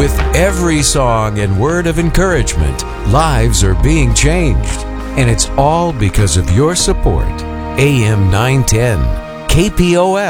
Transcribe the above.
With every song and word of encouragement, lives are being changed. And it's all because of your support. AM 910, KPOF.